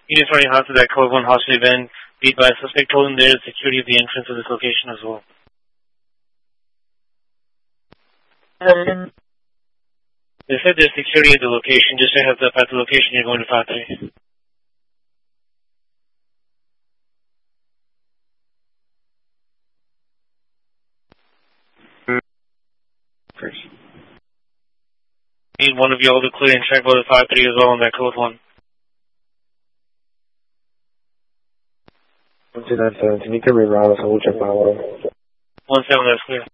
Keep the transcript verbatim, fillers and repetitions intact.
Units running hot to that code one hostage event. Beat by a suspect told them there is security at the entrance of this location as well. Um, They said there's security at the location. Just a heads up at the location you're going to five three. Need one of y'all to clear and check whether five three is all on that code one. one two nine seven, can you give me around so we'll check my one? one seven, that's clear.